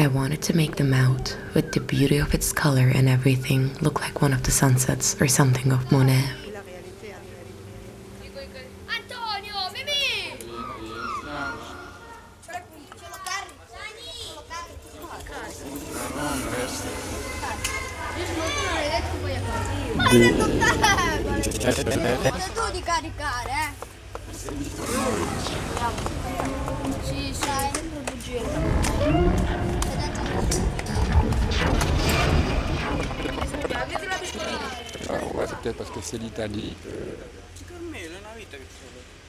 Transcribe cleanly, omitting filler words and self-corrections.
wanted to make them out, with the beauty of its color and everything, look like one of the sunsets or something of Monet. Antonio, Mimì! Ma hai detto te! Ma hai detto tu di caricare, eh? Sì, sai, sempre bugie. Ah, ouais, c'est peut-être parce que c'est l'Italie. Per me è una vita che ci sono.